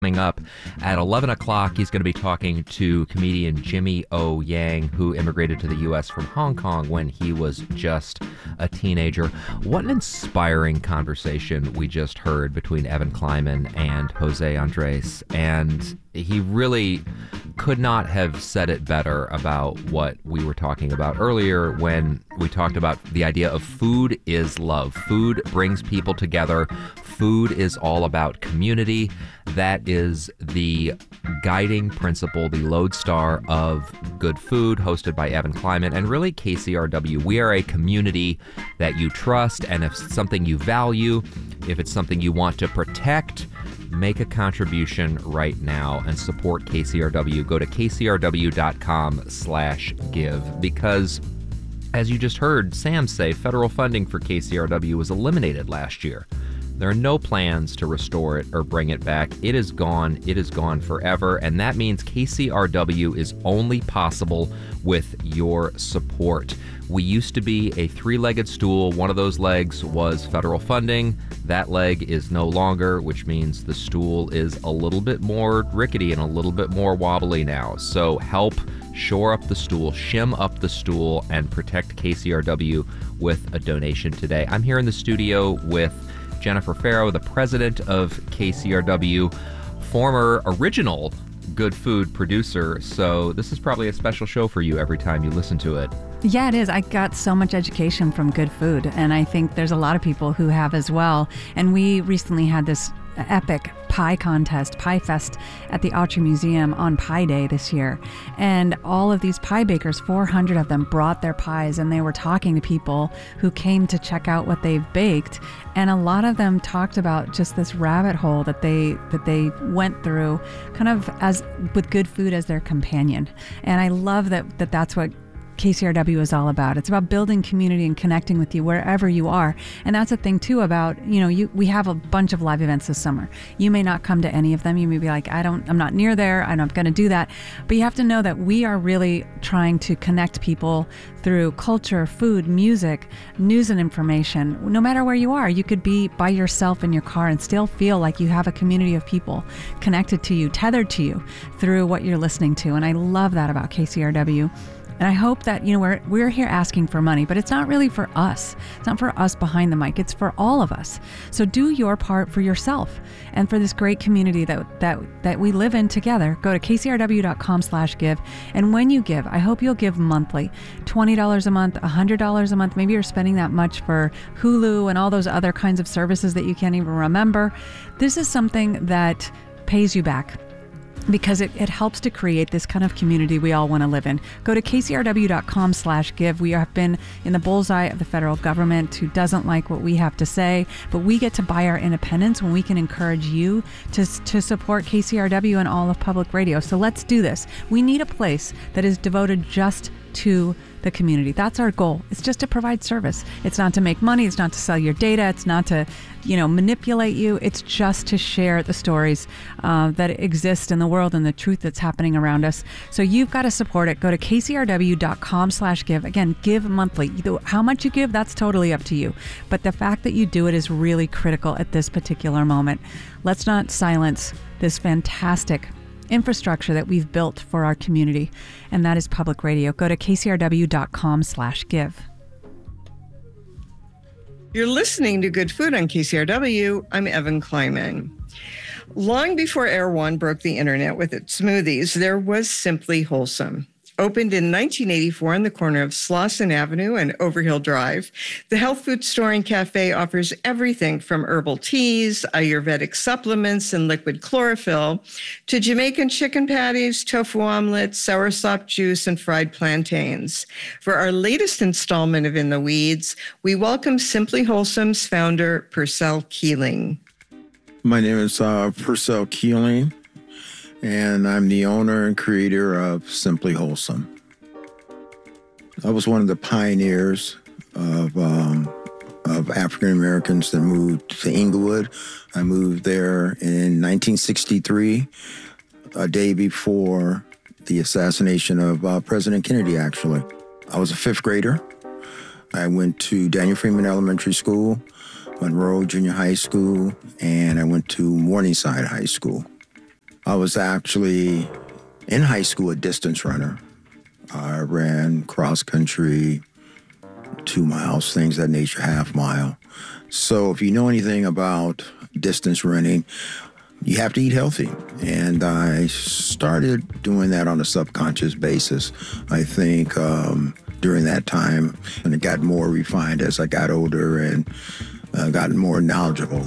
Coming up at 11 o'clock, he's going to be talking to comedian Jimmy O. Yang, who immigrated to the U.S. from Hong Kong when he was just a teenager. What an inspiring conversation we just heard between Evan Kleiman and Jose Andres. And he really could not have said it better about what we were talking about earlier when we talked about the idea of food is love. Food brings people together. Food is all about community. That is the guiding principle, the lodestar of Good Food, hosted by Evan Kleiman, and really KCRW. We are a community that you trust, and if it's something you value, if it's something you want to protect, make a contribution right now and support KCRW. Go to kcrw.com/give, because as you just heard Sam say, federal funding for KCRW was eliminated last year. There are no plans to restore it or bring it back. It is gone. It is gone forever. And that means KCRW is only possible with your support. We used to be a three-legged stool. One of those legs was federal funding. That leg is no longer, which means the stool is a little bit more rickety and a little bit more wobbly now. So help shore up the stool, shim up the stool, and protect KCRW with a donation today. I'm here in the studio with Jennifer Farrow, the president of KCRW, former original Good Food producer. So this is probably a special show for you every time you listen to it. Yeah, it is. I got so much education from Good Food, and I think there's a lot of people who have as well. And we recently had this epic pie contest, Pie Fest, at the Autry Museum on Pie Day this year. And all of these pie bakers, 400 of them, brought their pies, and they were talking to people who came to check out what they've baked. And a lot of them talked about just this rabbit hole that they went through, kind of as with Good Food as their companion. And I love that's what KCRW is all about. It's about building community and connecting with you wherever you are. And that's the thing too about, we have a bunch of live events this summer. You may not come to any of them. You may be like, I'm not near there. I'm not going to do that. But you have to know that we are really trying to connect people through culture, food, music, news and information. No matter where you are, you could be by yourself in your car and still feel like you have a community of people connected to you, tethered to you through what you're listening to. And I love that about KCRW. And I hope that, we're here asking for money, but it's not really for us. It's not for us behind the mic. It's for all of us. So do your part for yourself and for this great community that we live in together. Go to kcrw.com/give. And when you give, I hope you'll give monthly, $20 a month, $100 a month. Maybe you're spending that much for Hulu and all those other kinds of services that you can't even remember. This is something that pays you back, because it helps to create this kind of community we all want to live in. Go to kcrw.com/give. We have been in the bullseye of the federal government who doesn't like what we have to say, but we get to buy our independence when we can encourage you to support KCRW and all of public radio. So let's do this. We need a place that is devoted just to the community. That's our goal. It's just to provide service. It's not to make money. It's not to sell your data. It's not to, manipulate you. It's just to share the stories that exist in the world and the truth that's happening around us. So you've got to support it. Go to kcrw.com/give. Again, give monthly. How much you give, that's totally up to you. But the fact that you do it is really critical at this particular moment. Let's not silence this fantastic infrastructure that we've built for our community, and that is public radio. Go to kcrw.com/give. You're listening to Good Food on KCRW. I'm Evan Kleiman. Long before Air One broke the internet with its smoothies, there was Simply Wholesome. Opened in 1984 on the corner of Slauson Avenue and Overhill Drive, the health food store and cafe offers everything from herbal teas, Ayurvedic supplements, and liquid chlorophyll to Jamaican chicken patties, tofu omelets, soursop juice, and fried plantains. For our latest installment of In the Weeds, we welcome Simply Wholesome's founder, Purcell Keeling. My name is Purcell Keeling, and I'm the owner and creator of Simply Wholesome. I was one of the pioneers of African Americans that moved to Inglewood. I moved there in 1963, a day before the assassination of President Kennedy, actually. I was a fifth grader. I went to Daniel Freeman Elementary School, Monroe Junior High School, and I went to Morningside High School. I was actually in high school a distance runner. I ran cross country, 2 miles, things of that nature, half mile. So if you know anything about distance running, you have to eat healthy. And I started doing that on a subconscious basis, I think, during that time. And it got more refined as I got older and got more knowledgeable.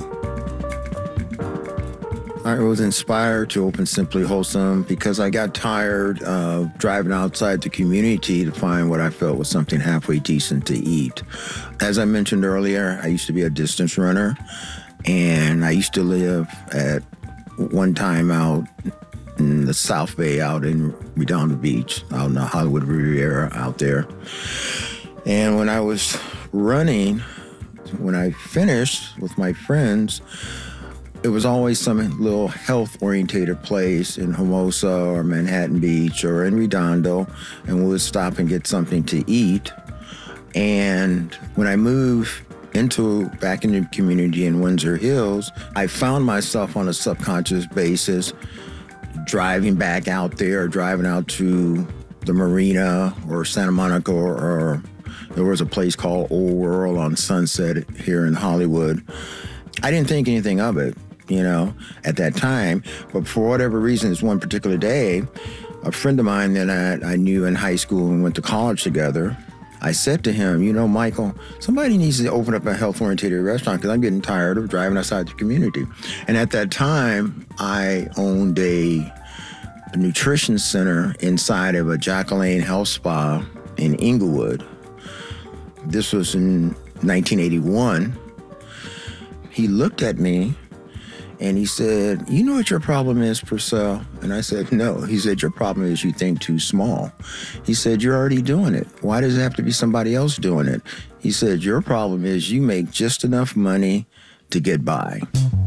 I was inspired to open Simply Wholesome because I got tired of driving outside the community to find what I felt was something halfway decent to eat. As I mentioned earlier, I used to be a distance runner, and I used to live at one time out in the South Bay, out in Redondo Beach, out in the Hollywood Riviera out there. And when I was running, when I finished with my friends, it was always some little health-orientated place in Hermosa or Manhattan Beach or in Redondo, and we would stop and get something to eat. And when I moved back into the community in Windsor Hills, I found myself on a subconscious basis driving back out there, driving out to the marina or Santa Monica, or there was a place called Old World on Sunset here in Hollywood. I didn't think anything of it, at that time. But for whatever reason, this one particular day, a friend of mine that I knew in high school and went to college together, I said to him, Michael, somebody needs to open up a health-oriented restaurant because I'm getting tired of driving outside the community. And at that time, I owned a nutrition center inside of a Jacqueline Health Spa in Inglewood. This was in 1981. He looked at me and he said, "You know what your problem is, Purcell?" And I said, "No." He said, "Your problem is you think too small." He said, "You're already doing it. Why does it have to be somebody else doing it?" He said, "Your problem is you make just enough money to get by."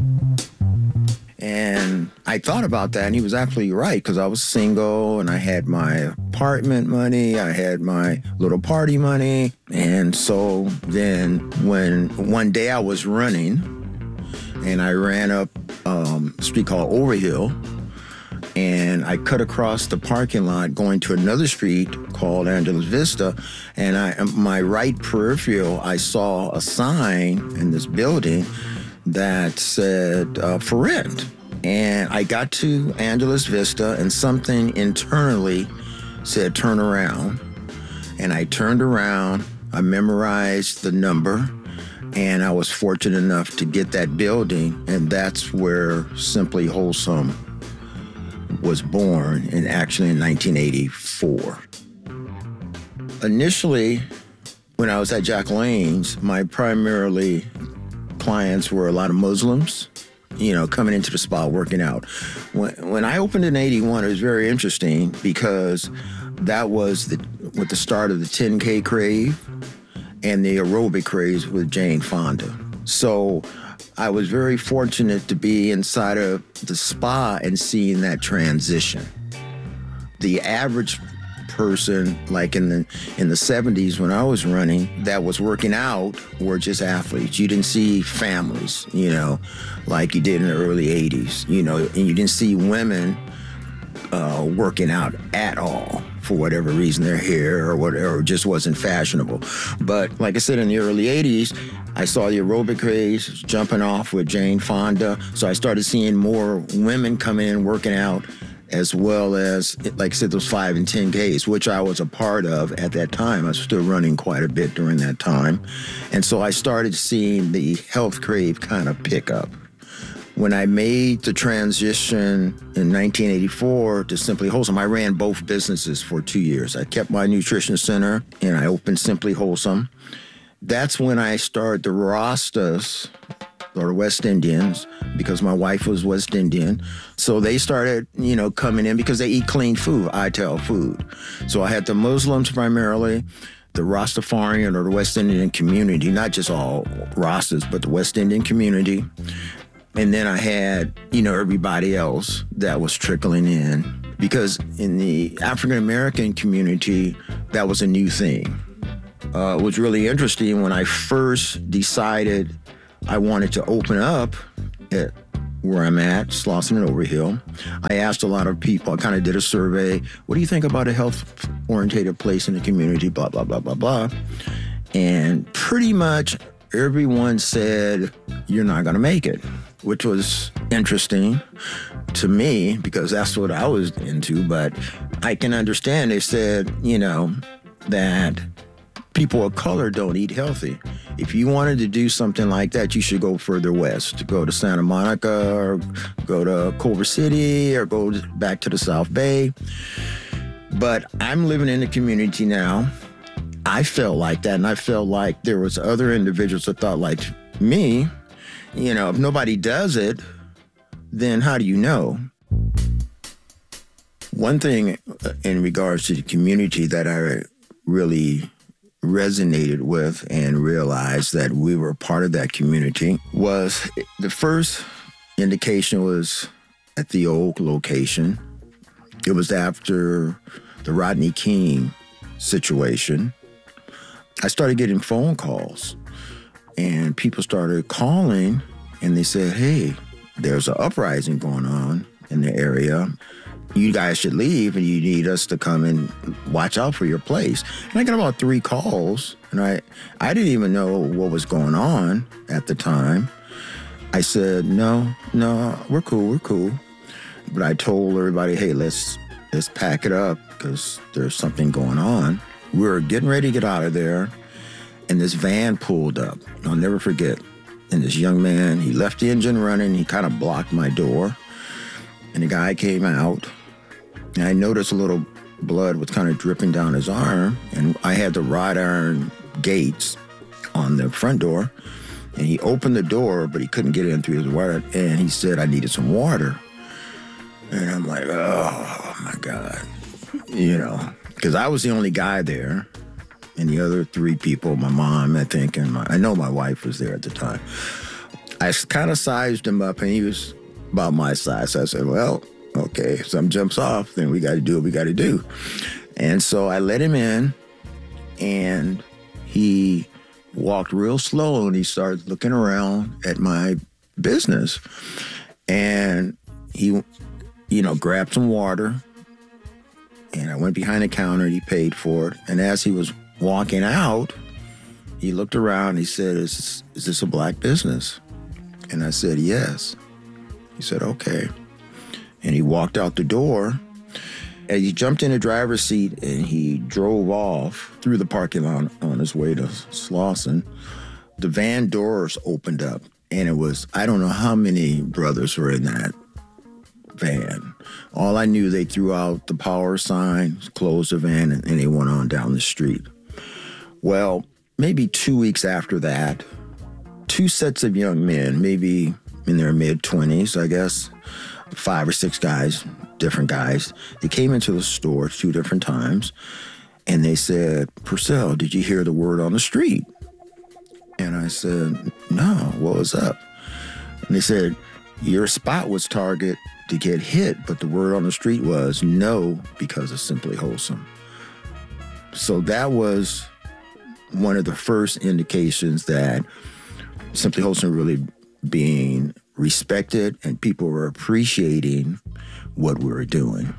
And I thought about that, and he was absolutely right, because I was single, and I had my apartment money, I had my little party money. And so then when one day I was running, and I ran up a street called Overhill, and I cut across the parking lot going to another street called Angeles Vista, and my right peripheral, I saw a sign in this building that said, for rent. And I got to Angeles Vista, and something internally said, turn around. And I turned around, I memorized the number, and I was fortunate enough to get that building, and that's where Simply Wholesome was born, and actually in 1984. Initially, when I was at Jacqueline's, my primarily clients were a lot of Muslims, coming into the spa, working out. When I opened in 81, it was very interesting because that was with the start of the 10K crave and the aerobic craze with Jane Fonda. So I was very fortunate to be inside of the spa and seeing that transition. The average person, like in the 70s when I was running, that was working out were just athletes. You didn't see families, like you did in the early 80s, and you didn't see women working out at all for whatever reason, their hair or whatever just wasn't fashionable. But like I said, in the early 80s, I saw the aerobic craze jumping off with Jane Fonda. So I started seeing more women coming in working out, as well as, like I said, those 5 and 10Ks, which I was a part of at that time. I was still running quite a bit during that time. And so I started seeing the health crave kind of pick up. When I made the transition in 1984 to Simply Wholesome, I ran both businesses for 2 years. I kept my nutrition center, and I opened Simply Wholesome. That's when I started the Rastas, or West Indians, because my wife was West Indian. So they started, coming in because they eat clean food, ITEL food. So I had the Muslims primarily, the Rastafarian or the West Indian community, not just all Rastas, but the West Indian community. And then I had, everybody else that was trickling in, because in the African-American community, that was a new thing. It was really interesting when I first decided I wanted to open up at where I'm at, Slauson and Overhill. I asked a lot of people, I kind of did a survey. What do you think about a health-oriented place in the community? Blah, blah, blah, blah, blah. And pretty much everyone said, you're not going to make it, which was interesting to me because that's what I was into. But I can understand they said, that people of color don't eat healthy. If you wanted to do something like that, you should go further west. Go to Santa Monica or go to Culver City or go back to the South Bay. But I'm living in the community now. I felt like that, and I felt like there was other individuals that thought like me. If nobody does it, then how do you know? One thing in regards to the community that I really resonated with and realized that we were part of that community was the first indication was at the old location. It was after the Rodney King situation. I started getting phone calls and people started calling and they said, hey, there's an uprising going on in the area. You guys should leave and you need us to come and watch out for your place. And I got about 3 calls and I didn't even know what was going on at the time. I said, no, we're cool. But I told everybody, hey, let's pack it up because there's something going on. We were getting ready to get out of there and this van pulled up. I'll never forget. And this young man, he left the engine running. He kind of blocked my door. And the guy came out, and I noticed a little blood was kind of dripping down his arm, and I had the wrought iron gates on the front door, and he opened the door, but he couldn't get in through his wire, and he said I needed some water. And I'm like, oh, my God, because I was the only guy there, and the other 3 people, my mom, I think, and I know my wife was there at the time. I kind of sized him up, and he was about my size. So I said, well, okay, if something jumps off, then we got to do what we got to do. And so I let him in, and he walked real slow, and he started looking around at my business. And he, grabbed some water, and I went behind the counter, and he paid for it. And as he was walking out, he looked around, and he said, is this a black business? And I said, yes. He said, okay. And he walked out the door and he jumped in the driver's seat and he drove off through the parking lot on his way to Slauson. The van doors opened up and it was, I don't know how many brothers were in that van. All I knew, they threw out the power sign, closed the van, and they went on down the street. Well, maybe 2 weeks after that, 2 sets of young men, maybe in their mid-20s, I guess, 5 or 6 guys, different guys. They came into the store 2 different times, and they said, Purcell, did you hear the word on the street? And I said, no, what was up? And they said, your spot was target to get hit, but the word on the street was no because of Simply Wholesome. So that was one of the first indications that Simply Wholesome really being respected and people were appreciating what we were doing.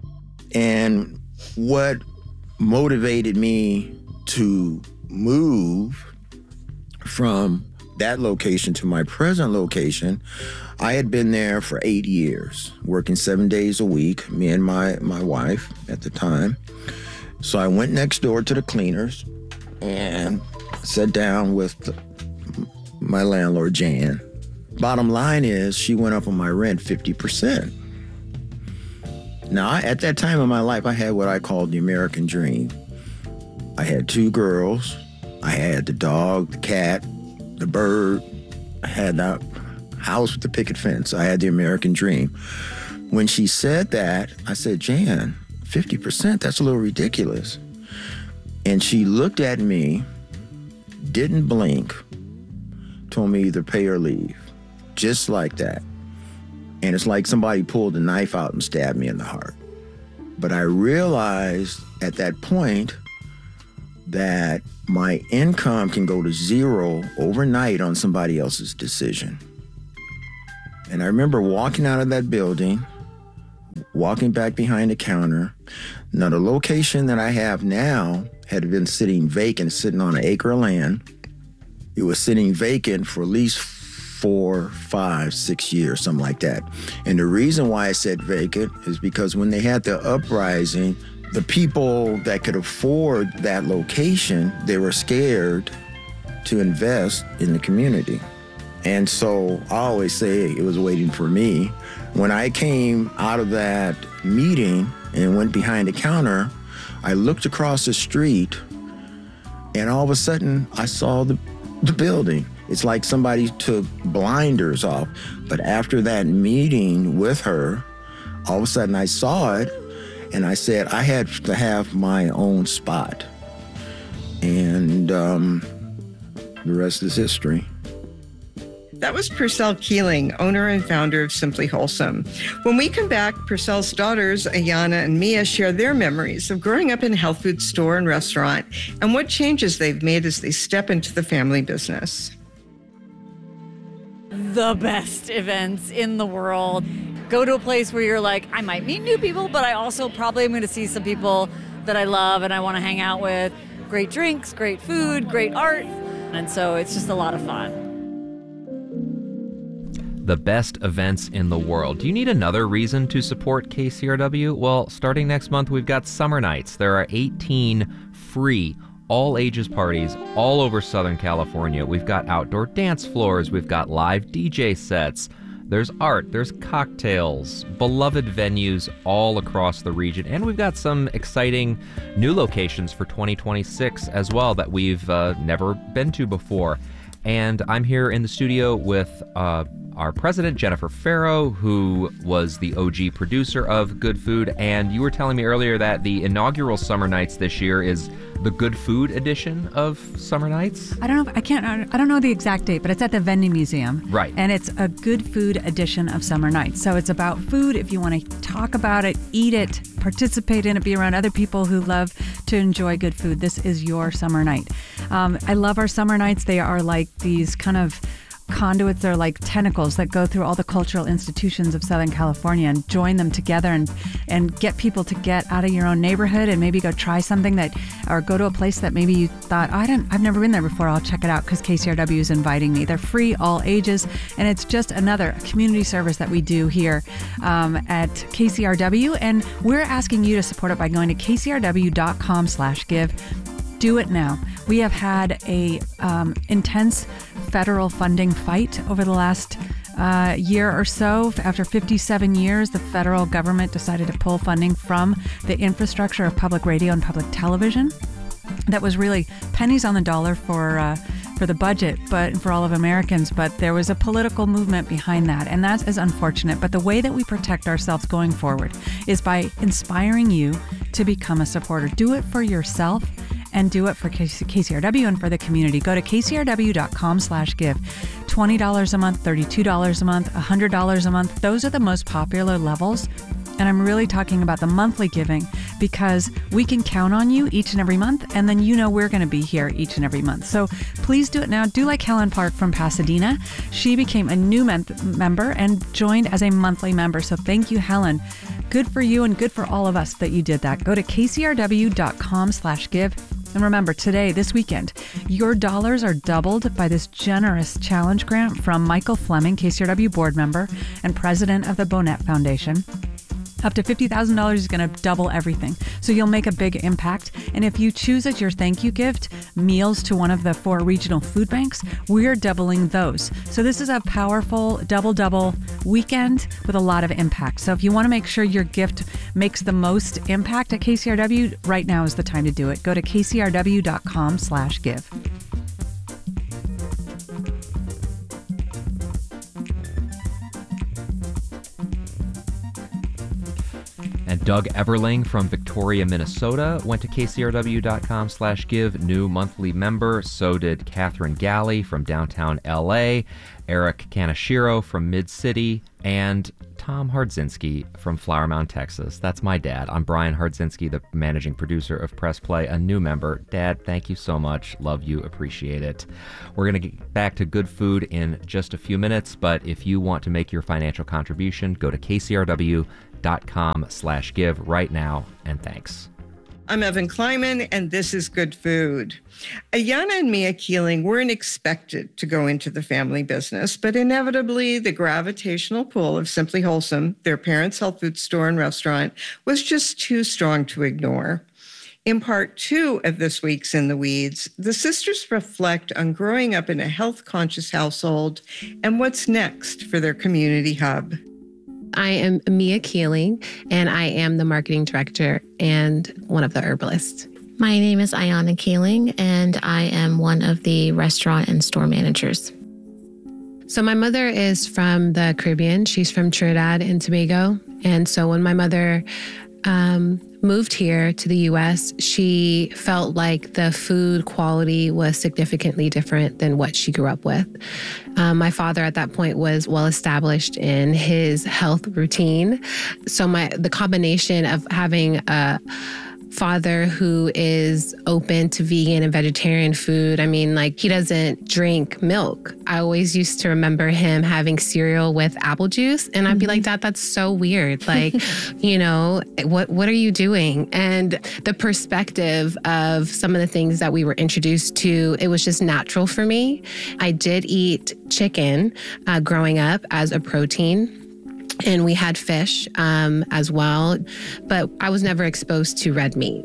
And what motivated me to move from that location to my present location, I had been there for 8 years, working 7 days a week, me and my wife at the time. So I went next door to the cleaners and sat down with my landlord, Jan. Bottom line is, she went up on my rent 50%. Now, at that time in my life, I had what I called the American dream. I had 2 girls. I had the dog, the cat, the bird. I had the house with the picket fence. I had the American dream. When she said that, I said, Jan, 50%, that's a little ridiculous. And she looked at me, didn't blink, told me either pay or leave. Just like that. And it's like somebody pulled a knife out and stabbed me in the heart. But I realized at that point that my income can go to 0 overnight on somebody else's decision. And I remember walking out of that building, walking back behind the counter. Now, the location that I have now had been sitting vacant, sitting on an acre of land. It was sitting vacant for at least 4, 5, 6 years, something like that. And the reason why I said vacant is because when they had the uprising, the people that could afford that location, they were scared to invest in the community. And so I always say it was waiting for me. When I came out of that meeting and went behind the counter, I looked across the street, and all of a sudden I saw the building. It's like somebody took blinders off. But after that meeting with her, all of a sudden I saw it, and I said I had to have my own spot. And the rest is history. That was Purcell Keeling, owner and founder of Simply Wholesome. When we come back, Purcell's daughters, Ayana and Mia, share their memories of growing up in a health food store and restaurant and what changes they've made as they step into the family business. The best events in the world. Go to a place where you're like, I might meet new people, but I also probably am going to see some people that I love and I want to hang out with. Great drinks, great food, great art. And so it's just a lot of fun. The best events in the world. Do you need another reason to support KCRW? Well, starting next month, we've got Summer Nights. There are 18 free all-ages parties all over Southern California. We've got outdoor dance floors. We've got live DJ sets. There's art. There's cocktails. Beloved venues all across the region. And we've got some exciting new locations for 2026 as well that we've never been to before. And I'm here in the studio with our president, Jennifer Farrow, who was the OG producer of Good Food. And you were telling me earlier that the inaugural Summer Nights this year is the Good Food edition of Summer Nights. I don't know the exact date, but it's at the Vending Museum. Right. And it's a Good Food edition of Summer Nights. So it's about food. If you want to talk about it, eat it, participate in it, be around other people who love to enjoy good food, this is your summer night. I love our summer nights. They are like these kind of conduits. They're like tentacles that go through all the cultural institutions of Southern California and join them together and get people to get out of your own neighborhood and maybe go try something or go to a place that maybe you thought, I've never been there before. I'll check it out because KCRW is inviting me. They're free, all ages, and it's just another community service that we do here at KCRW. And we're asking you to support it by going to kcrw.com/give. Do it now. We have had a intense federal funding fight over the last year or so. After 57 years, the federal government decided to pull funding from the infrastructure of public radio and public television. That was really pennies on the dollar for the budget, but for all of Americans. But there was a political movement behind that, and that is unfortunate. But the way that we protect ourselves going forward is by inspiring you to become a supporter. Do it for yourself. And do it for KCRW and for the community. Go to kcrw.com/give. $20 a month, $32 a month, $100 a month. Those are the most popular levels. And I'm really talking about the monthly giving because we can count on you each and every month. And then we're going to be here each and every month. So please do it now. Do like Helen Park from Pasadena. She became a new member and joined as a monthly member. So thank you, Helen. Good for you and good for all of us that you did that. Go to kcrw.com/give. And remember, this weekend, your dollars are doubled by this generous challenge grant from Michael Fleming, KCRW board member and president of the Bonnet Foundation. Up to $50,000 is going to double everything. So you'll make a big impact. And if you choose as your thank you gift meals to one of the 4 regional food banks, we're doubling those. So this is a powerful double weekend with a lot of impact. So if you want to make sure your gift makes the most impact at KCRW, right now is the time to do it. Go to kcrw.com/give. And Doug Everling from Victoria, Minnesota went to kcrw.com/give, new monthly member. So did Catherine Galley from downtown LA, Eric Kanashiro from Mid-City, and Tom Hardzinski from Flower Mound, Texas. That's my dad. I'm Brian Hardzinski, the managing producer of Press Play, a new member. Dad, thank you so much. Love you. Appreciate it. We're going to get back to good food in just a few minutes, but if you want to make your financial contribution, go to kcrw.com/give right now, and thanks. I'm Evan Kleiman, and this is Good Food. Ayanna and Mia Keeling weren't expected to go into the family business, but inevitably the gravitational pull of Simply Wholesome, their parents' health food store and restaurant, was just too strong to ignore. In part 2 of this week's In the Weeds, the sisters reflect on growing up in a health-conscious household and what's next for their community hub. I am Mia Keeling, and I am the marketing director and one of the herbalists. My name is Ayanna Keeling, and I am one of the restaurant and store managers. So my mother is from the Caribbean. She's from Trinidad and Tobago. And so when my mother moved here to the U.S., she felt like the food quality was significantly different than what she grew up with. My father at that point was well established in his health routine. So the combination of having a father who is open to vegan and vegetarian food. I mean, like, he doesn't drink milk. I always used to remember him having cereal with apple juice. And I'd be like, Dad, that's so weird. Like, you know, what are you doing? And the perspective of some of the things that we were introduced to, it was just natural for me. I did eat chicken growing up as a protein. And we had fish as well, but I was never exposed to red meat.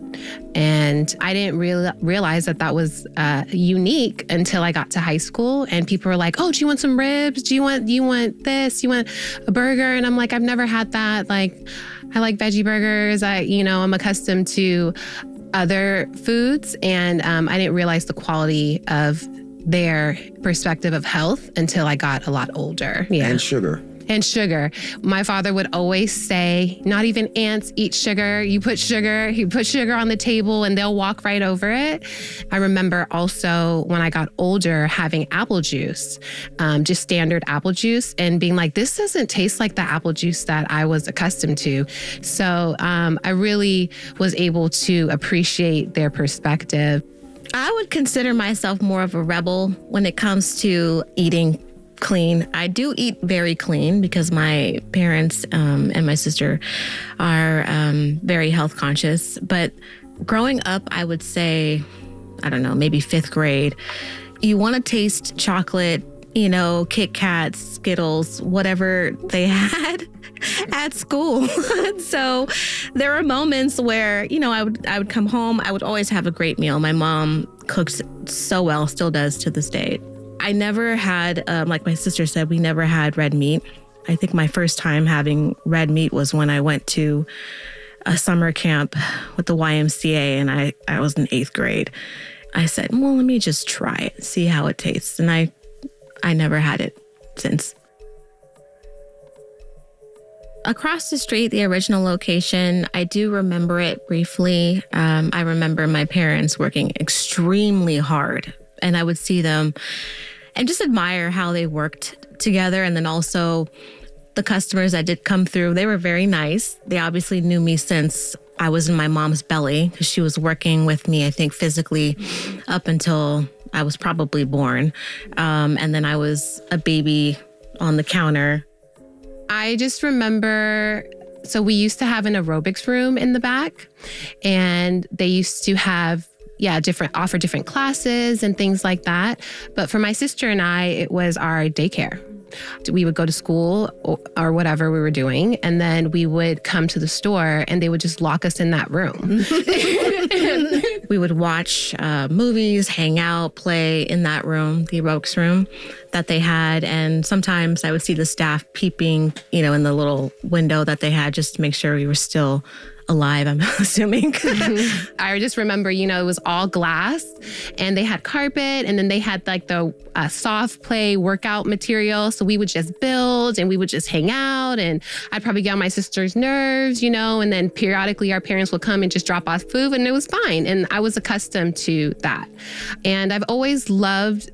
And I didn't realize that was unique until I got to high school, and people were like, oh, do you want some ribs? Do you want this? You want a burger? And I'm like, I've never had that. Like, I like veggie burgers. I'm accustomed to other foods. And I didn't realize the quality of their perspective of health until I got a lot older. Yeah. And sugar. My father would always say, not even ants eat sugar. You put sugar on the table and they'll walk right over it. I remember also when I got older having apple juice, just standard apple juice, and being like, this doesn't taste like the apple juice that I was accustomed to. So I really was able to appreciate their perspective. I would consider myself more of a rebel when it comes to eating clean. I do eat very clean because my parents and my sister are very health conscious. But growing up, I would say, I don't know, maybe 5th grade, you want to taste chocolate, Kit Kats, Skittles, whatever they had at school. So there are moments where, I would come home. I would always have a great meal. My mom cooks so well, still does to this day. I never had, like my sister said, we never had red meat. I think my first time having red meat was when I went to a summer camp with the YMCA, and I was in 8th grade. I said, well, let me just try it, see how it tastes. And I never had it since. Across the street, the original location, I do remember it briefly. I remember my parents working extremely hard, and I would see them and just admire how they worked together. And then also the customers that did come through, they were very nice. They obviously knew me since I was in my mom's belly, because she was working with me, I think, physically up until I was probably born. And then I was a baby on the counter. I just remember, so we used to have an aerobics room in the back, and they used to have offer different classes and things like that. But for my sister and I, it was our daycare. We would go to school or whatever we were doing, and then we would come to the store and they would just lock us in that room. We would watch movies, hang out, play in that room, the aerobics room that they had. And sometimes I would see the staff peeping, in the little window that they had, just to make sure we were still alive, I'm assuming. I just remember, it was all glass, and they had carpet, and then they had like the soft play workout material. So we would just build and we would just hang out, and I'd probably get on my sister's nerves, and then periodically our parents would come and just drop off food, and it was fine. And I was accustomed to that. And I've always loved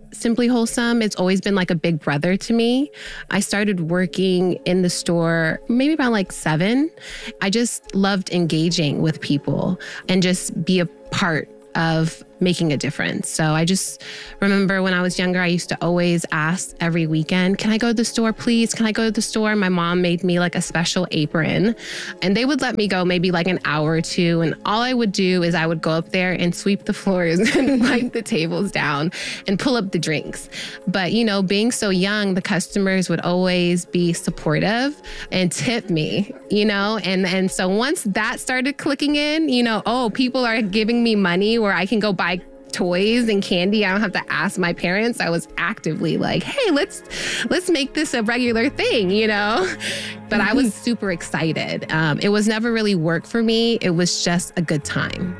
Simply Wholesome, it's always been like a big brother to me. I started working in the store maybe about like 7. I just loved engaging with people and just be a part of making a difference. So I just remember when I was younger, I used to always ask every weekend, can I go to the store, please? Can I go to the store? My mom made me like a special apron and they would let me go maybe like an hour or 2. And all I would do is I would go up there and sweep the floors and wipe the tables down and pull up the drinks. But, you know, being so young, the customers would always be supportive and tip me, you know? And so once that started clicking in, you know, oh, people are giving me money where I can go buy toys and candy. I don't have to ask my parents. I was actively like, hey, let's make this a regular thing, you know? But I was super excited. It was never really work for me. It was just a good time.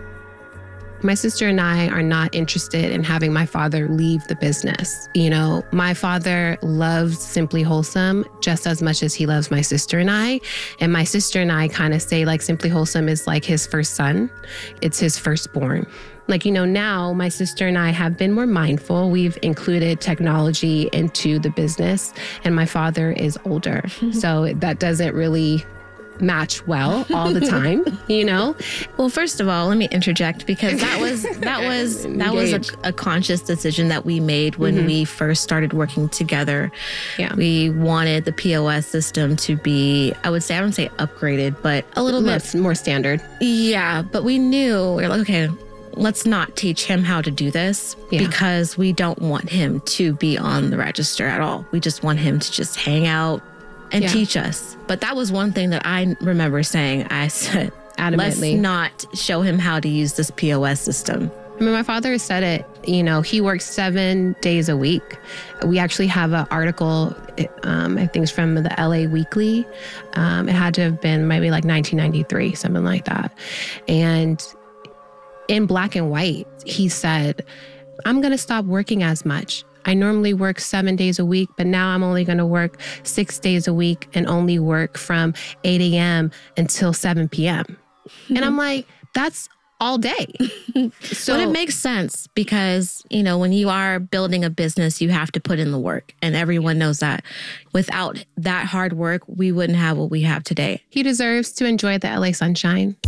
My sister and I are not interested in having my father leave the business. You know, my father loves Simply Wholesome just as much as he loves my sister and I. And my sister and I kind of say like Simply Wholesome is like his first son. It's his firstborn. Like, you know, now my sister and I have been more mindful. We've included technology into the business and my father is older. So that doesn't really match well all the time, you know? Well, first of all, let me interject because that was a conscious decision that we made when we first started working together. Yeah. We wanted the POS system to be, I wouldn't say upgraded, but a little bit more standard. Yeah, but we knew, we were like, okay, let's not teach him how to do this because we don't want him to be on the register at all. We just want him to just hang out and teach us. But that was one thing that I remember saying. I said, adamantly, let's not show him how to use this POS system. I mean, my father has said it, you know, he works 7 days a week. We actually have an article, I think it's from the LA Weekly. It had to have been maybe like 1993, something like that. And in black and white, he said, I'm going to stop working as much. I normally work 7 days a week, but now I'm only going to work 6 days a week and only work from 8 a.m. until 7 p.m. And I'm like, that's all day. So it makes sense because, you know, when you are building a business, you have to put in the work and everyone knows that. Without that hard work, we wouldn't have what we have today. He deserves to enjoy the LA sunshine.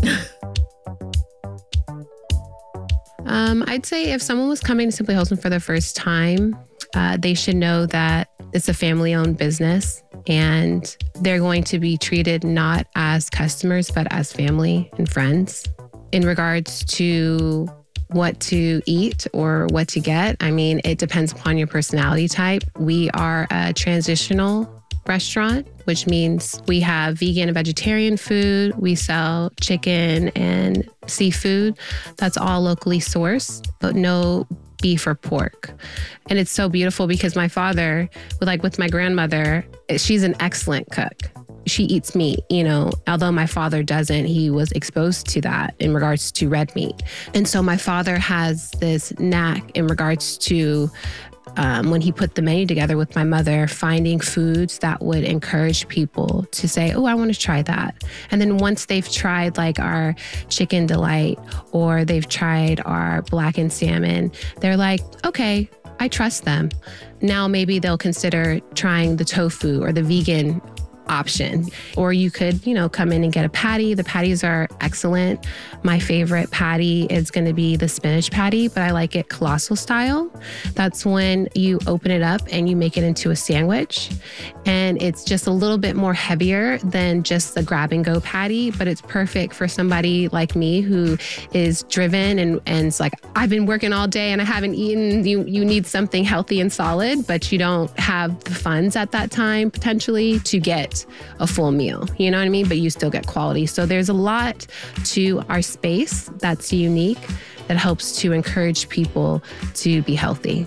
I'd say if someone was coming to Simply Wholesome for the first time, they should know that it's a family-owned business and they're going to be treated not as customers, but as family and friends. In regards to what to eat or what to get, I mean, it depends upon your personality type. We are a transitional restaurant, which means we have vegan and vegetarian food. We sell chicken and seafood. That's all locally sourced, but no beef or pork. And it's so beautiful because my father, with my grandmother, she's an excellent cook. She eats meat, you know, although my father doesn't, he was exposed to that in regards to red meat. And so my father has this knack in regards to when he put the menu together with my mother, finding foods that would encourage people to say, oh, I want to try that. And then once they've tried like our chicken delight or they've tried our blackened salmon, they're like, okay, I trust them. Now maybe they'll consider trying the tofu or the vegan option. Or you could, you know, come in and get a patty. The patties are excellent. My favorite patty is going to be the spinach patty, but I like it colossal style. That's when you open it up and you make it into a sandwich. And it's just a little bit more heavier than just the grab and go patty, but it's perfect for somebody like me who is driven and it's like, I've been working all day and I haven't eaten. You need something healthy and solid, but you don't have the funds at that time potentially to get a full meal, you know what I mean? But you still get quality. So there's a lot to our space that's unique that helps to encourage people to be healthy.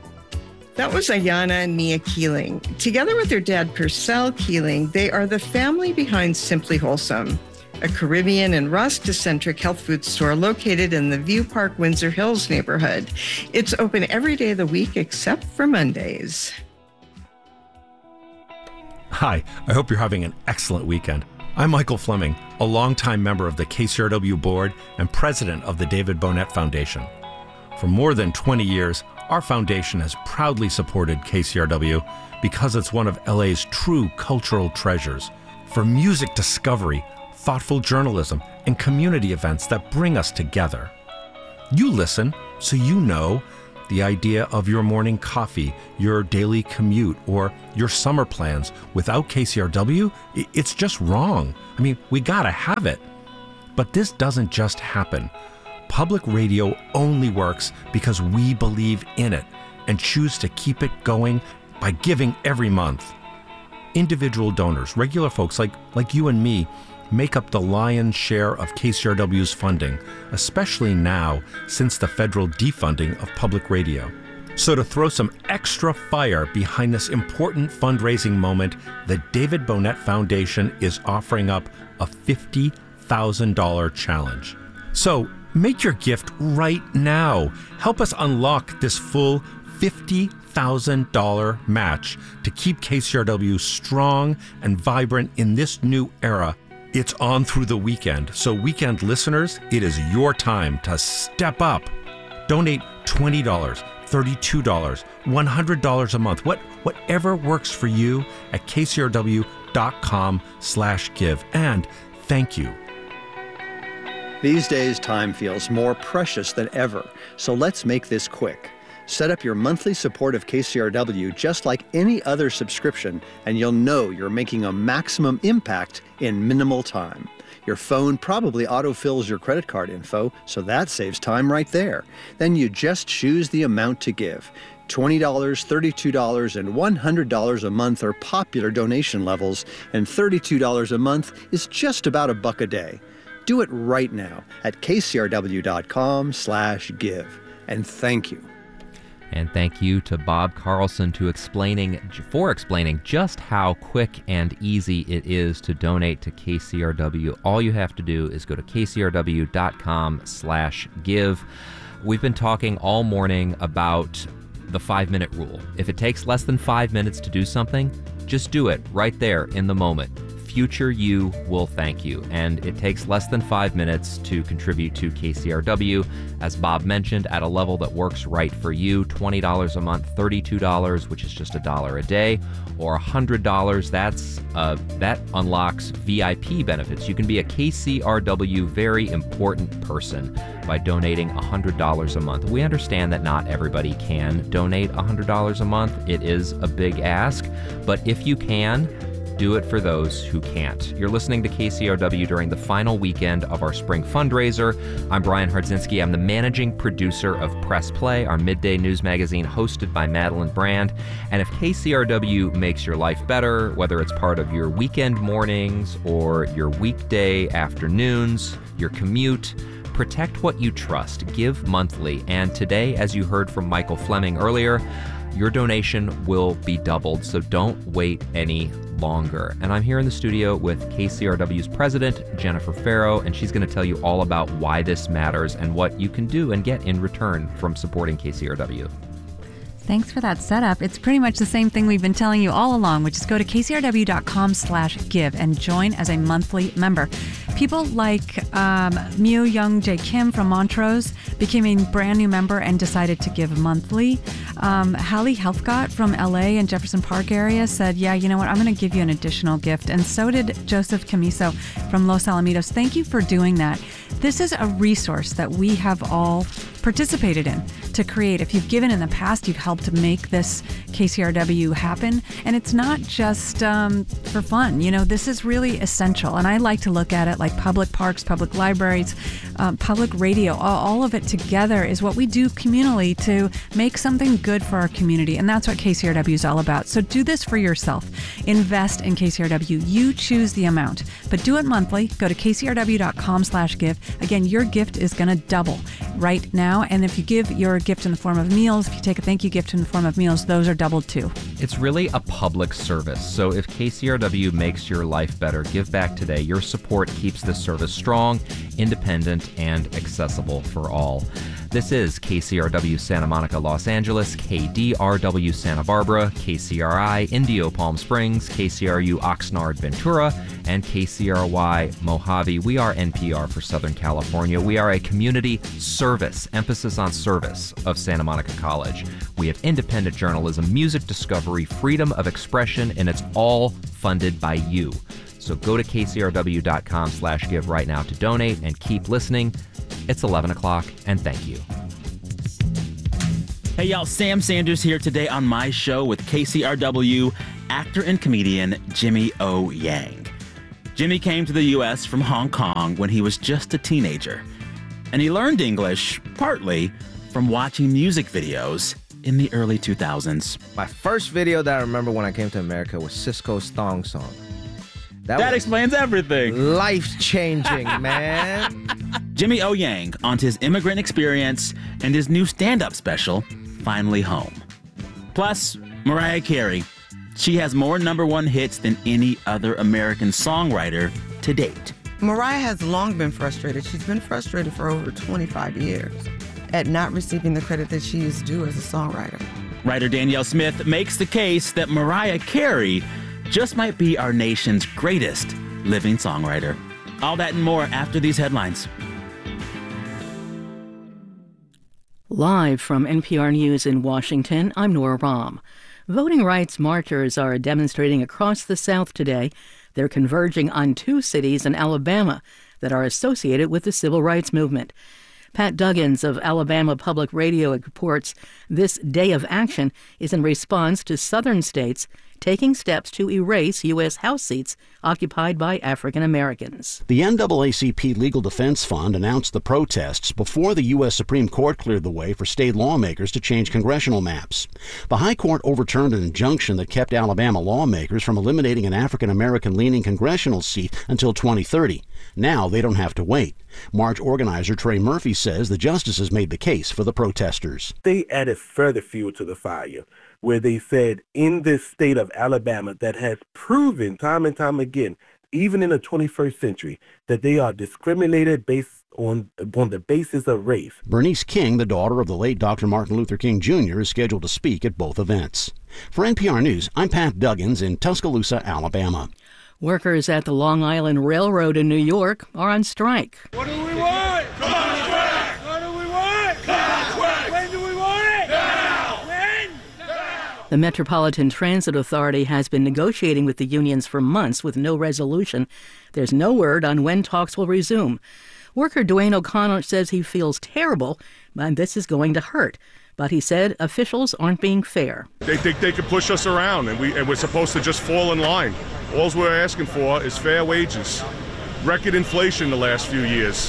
That was Ayana and Mia Keeling. Together with their dad, Purcell Keeling, they are the family behind Simply Wholesome, a Caribbean and Rasta-centric health food store located in the View Park, Windsor Hills neighborhood. It's open every day of the week except for Mondays. Hi, I hope you're having an excellent weekend. I'm Michael Fleming, a longtime member of the KCRW board and president of the David Bonnet Foundation. For more than 20 years, Our foundation has proudly supported KCRW because it's one of LA's true cultural treasures. For music discovery, thoughtful journalism, and community events that bring us together. You listen, so you know the idea of your morning coffee, your daily commute, or your summer plans. Without KCRW, it's just wrong. I mean, we gotta have it. But this doesn't just happen. Public radio only works because we believe in it and choose to keep it going by giving every month. Individual donors, regular folks like you and me, make up the lion's share of KCRW's funding, especially now since the federal defunding of public radio. So to throw some extra fire behind this important fundraising moment, the David Bonnet Foundation is offering up a $50,000 challenge. So make your gift right now. Help us unlock this full $50,000 match to keep KCRW strong and vibrant in this new era. It's on through the weekend, so weekend listeners, it is your time to step up. Donate $20, $32, $100 a month, whatever works for you at kcrw.com/give. And thank you. These days, time feels more precious than ever, so let's make this quick. Set up your monthly support of KCRW just like any other subscription, and you'll know you're making a maximum impact in minimal time. Your phone probably autofills your credit card info, so that saves time right there. Then you just choose the amount to give. $20, $32, and $100 a month are popular donation levels, and $32 a month is just about $1 a day. Do it right now at kcrw.com/give. And thank you. And thank you to Bob Carlson for explaining just how quick and easy it is to donate to KCRW. All you have to do is go to kcrw.com/give. We've been talking all morning about the 5-minute rule. If it takes less than 5 minutes to do something, just do it right there in the moment. Future you will thank you. And it takes less than 5 minutes to contribute to KCRW, as Bob mentioned, at a level that works right for you. $20 a month, $32, which is just $1 a day, or $100. That unlocks VIP benefits. You can be a KCRW very important person by donating $100 a month. We understand that not everybody can donate $100 a month. It is a big ask, but if you can, do it for those who can't. You're listening to KCRW during the final weekend of our spring fundraiser. I'm Brian Hardzinski. I'm the managing producer of Press Play, our midday news magazine hosted by Madeline Brand. And if KCRW makes your life better, whether it's part of your weekend mornings or your weekday afternoons, your commute, protect what you trust. Give monthly. And today, as you heard from Michael Fleming earlier, your donation will be doubled, so don't wait any longer. And I'm here in the studio with KCRW's president, Jennifer Farrow, and she's going to tell you all about why this matters and what you can do and get in return from supporting KCRW. Thanks for that setup. It's pretty much the same thing we've been telling you all along, which is go to kcrw.com/give and join as a monthly member. People like Mew Young Jae Kim from Montrose became a brand new member and decided to give monthly. Hallie Helfgott from LA and Jefferson Park area said, yeah, you know what, I'm going to give you an additional gift. And so did Joseph Camiso from Los Alamitos. Thank you for doing that. This is a resource that we have all participated in to create. If you've given in the past, you've helped make this KCRW happen. And it's not just for fun. You know, this is really essential. And I like to look at it like public parks, public libraries, public radio, all of it together is what we do communally to make something good for our community. And that's what KCRW is all about. So do this for yourself. Invest in KCRW. You choose the amount, but do it monthly. Go to kcrw.com/give. Again, your gift is going to double right now. And if you give your gift in the form of meals, if you take a thank you gift in the form of meals, those are doubled too. It's really a public service. So if KCRW makes your life better, give back today. Your support keeps this service strong, independent, and accessible for all. This is KCRW Santa Monica, Los Angeles, KDRW Santa Barbara, KCRI Indio Palm Springs, KCRU Oxnard Ventura, and KCRY Mojave. We are NPR for Southern California. We are a community service, emphasis on service, of Santa Monica College. We have independent journalism, music discovery, freedom of expression, and it's all funded by you. So go to kcrw.com/give right now to donate and keep listening. It's 11 o'clock, and thank you. Hey, y'all, Sam Sanders here today on my show with KCRW actor and comedian Jimmy O. Yang. Jimmy came to the U.S. from Hong Kong when he was just a teenager. And he learned English, partly, from watching music videos in the early 2000s. My first video that I remember when I came to America was Sisqó's Thong Song. That explains everything. Life-changing, man. Jimmy O. Yang on his immigrant experience and his new stand-up special, Finally Home. Plus, Mariah Carey. She has more #1 hits than any other American songwriter to date. Mariah has long been frustrated. She's been frustrated for over 25 years at not receiving the credit that she is due as a songwriter. Writer Danielle Smith makes the case that Mariah Carey just might be our nation's greatest living songwriter. All that and more after these headlines. Live from NPR News in Washington, I'm Nora Rahm. Voting rights marchers are demonstrating across the South today. They're converging on 2 cities in Alabama that are associated with the civil rights movement. Pat Duggins of Alabama Public Radio reports this day of action is in response to southern states taking steps to erase U.S. House seats occupied by African Americans. The NAACP Legal Defense Fund announced the protests before the U.S. Supreme Court cleared the way for state lawmakers to change congressional maps. The High Court overturned an injunction that kept Alabama lawmakers from eliminating an African American-leaning congressional seat until 2030. Now they don't have to wait. March organizer Trey Murphy says the justices made the case for the protesters. They added further fuel to the fire, where they said in this state of Alabama that has proven time and time again, even in the 21st century, that they are discriminated based on the basis of race. Bernice King, the daughter of the late Dr. Martin Luther King Jr., is scheduled to speak at both events. For NPR News, I'm Pat Duggins in Tuscaloosa, Alabama. Workers at the Long Island Railroad in New York are on strike. What do we want? Contract! What do we want? Contract! When do we want it? Now! When? Now! The Metropolitan Transit Authority has been negotiating with the unions for months with no resolution. There's no word on when talks will resume. Worker Dwayne O'Connor says he feels terrible, and this is going to hurt. But he said officials aren't being fair. They think they can push us around, and we're supposed to just fall in line. All we're asking for is fair wages. Record inflation the last few years.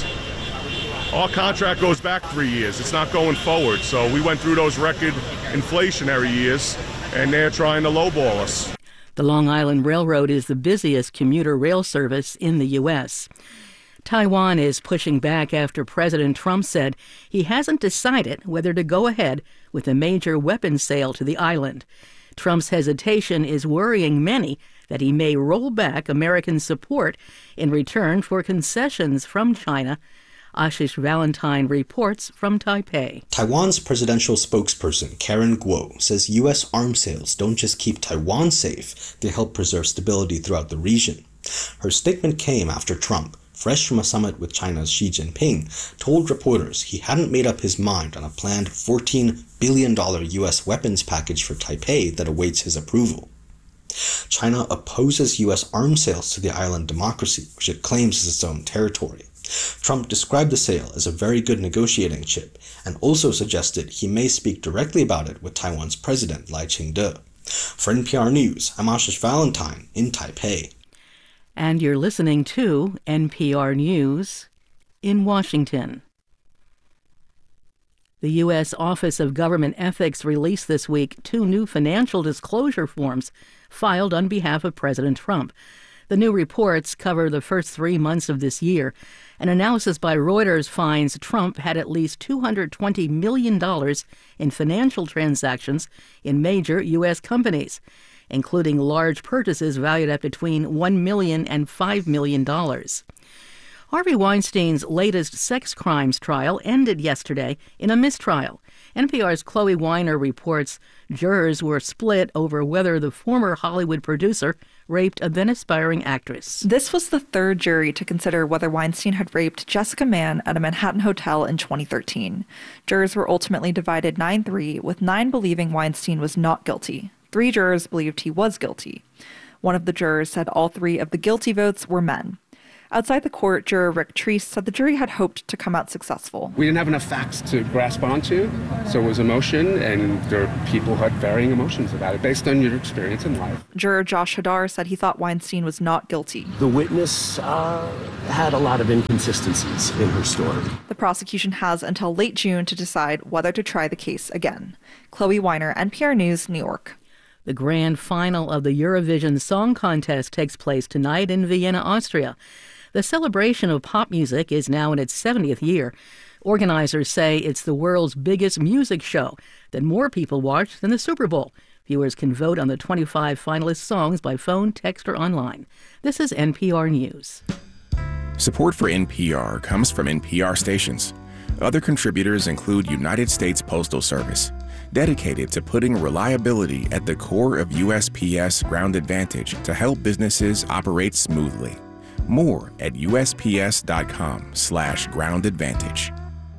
Our contract goes back 3 years. It's not going forward. So we went through those record inflationary years, and they're trying to lowball us. The Long Island Railroad is the busiest commuter rail service in the U.S. Taiwan is pushing back after President Trump said he hasn't decided whether to go ahead with a major weapons sale to the island. Trump's hesitation is worrying many that he may roll back American support in return for concessions from China. Ashish Valentine reports from Taipei. Taiwan's presidential spokesperson, Karen Guo, says U.S. arms sales don't just keep Taiwan safe, they help preserve stability throughout the region. Her statement came after Trump, fresh from a summit with China's Xi Jinping, told reporters he hadn't made up his mind on a planned $14 billion U.S. weapons package for Taipei that awaits his approval. China opposes U.S. arms sales to the island democracy, which it claims is its own territory. Trump described the sale as a very good negotiating chip and also suggested he may speak directly about it with Taiwan's president, Lai Ching-te. For NPR News, I'm Ashish Valentine in Taipei. And you're listening to NPR News in Washington. The U.S. Office of Government Ethics released this week 2 new financial disclosure forms filed on behalf of President Trump. The new reports cover the first 3 months of this year. An analysis by Reuters finds Trump had at least $220 million in financial transactions in major U.S. companies, including large purchases valued at between $1 million and $5 million. Harvey Weinstein's latest sex crimes trial ended yesterday in a mistrial. NPR's Chloe Weiner reports jurors were split over whether the former Hollywood producer raped a then-aspiring actress. This was the third jury to consider whether Weinstein had raped Jessica Mann at a Manhattan hotel in 2013. Jurors were ultimately divided 9-3, with 9 believing Weinstein was not guilty. 3 jurors believed he was guilty. One of the jurors said all 3 of the guilty votes were men. Outside the court, juror Rick Treese said the jury had hoped to come out successful. We didn't have enough facts to grasp onto, so it was emotion, and there are people who had varying emotions about it based on your experience in life. Juror Josh Hadar said he thought Weinstein was not guilty. The witness had a lot of inconsistencies in her story. The prosecution has until late June to decide whether to try the case again. Chloe Weiner, NPR News, New York. The grand final of the Eurovision Song Contest takes place tonight in Vienna, Austria. The celebration of pop music is now in its 70th year. Organizers say it's the world's biggest music show that more people watch than the Super Bowl. Viewers can vote on the 25 finalist songs by phone, text, or online. This is NPR News. Support for NPR comes from NPR stations. Other contributors include United States Postal Service, dedicated to putting reliability at the core of USPS Ground Advantage to help businesses operate smoothly. More at USPS.com/Ground Advantage.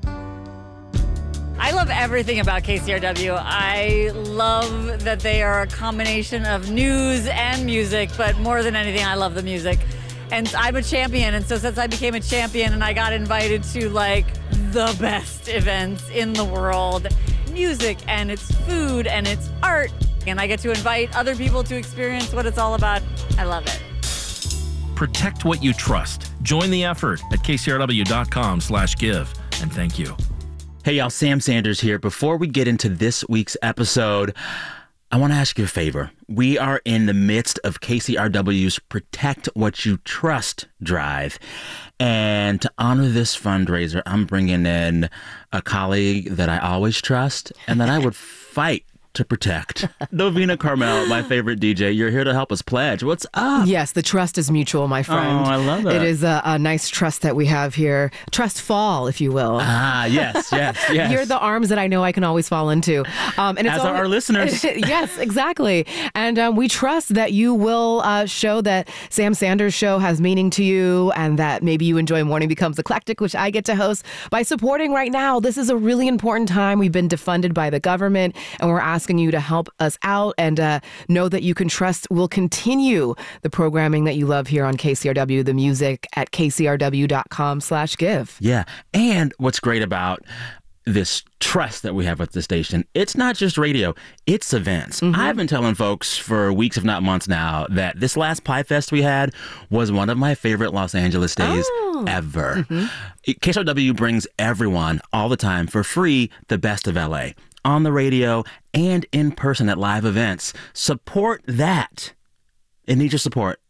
I love everything about KCRW. I love that they are a combination of news and music, but more than anything, I love the music. And I'm a champion, and so since I became a champion and I got invited to like the best events in the world, music and it's food and it's art, and I get to invite other people to experience what it's all about, I love it. Protect what you trust. Join the effort at kcrw.com/give. And thank you. Hey, y'all, Sam Sanders here. Before we get into this week's episode, I want to ask you a favor. We are in the midst of KCRW's Protect What You Trust drive. And to honor this fundraiser, I'm bringing in a colleague that I always trust and that I would fight to protect. Novena Carmel, my favorite DJ, you're here to help us pledge. What's up? Yes, the trust is mutual, my friend. Oh, I love that. It is a nice trust that we have here. Trust fall, if you will. Ah, yes. You're the arms that I know I can always fall into. And it's as are our listeners. Yes, exactly. And we trust that you will show that Sam Sanders Show has meaning to you and that maybe you enjoy Morning Becomes Eclectic, which I get to host, by supporting right now. This is a really important time. We've been defunded by the government, and we're asking you to help us out and know that you can trust we'll continue the programming that you love here on KCRW, the music at kcrw.com/give. Yeah. And what's great about this trust that we have at the station, it's not just radio, it's events. Mm-hmm. I've been telling folks for weeks, if not months now, that this last Pie Fest we had was one of my favorite Los Angeles days ever. Mm-hmm. KCRW brings everyone all the time for free the best of LA on the radio and in person at live events. Support that. It needs your support.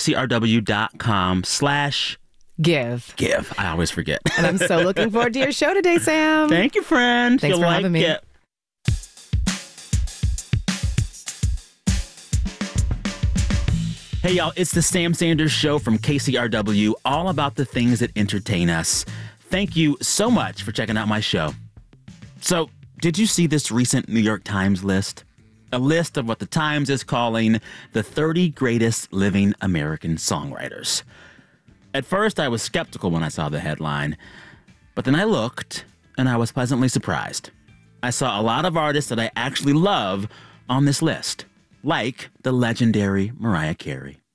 kcrw.com/give. I always forget. And I'm so looking forward to your show today, Sam. Thank you, friend. Thanks for having me. Hey, y'all, it's the Sam Sanders Show from KCRW, all about the things that entertain us. Thank you so much for checking out my show. So, did you see this recent New York Times list? A list of what the Times is calling the 30 greatest living American songwriters. At first, I was skeptical when I saw the headline, but then I looked and I was pleasantly surprised. I saw a lot of artists that I actually love on this list, like the legendary Mariah Carey.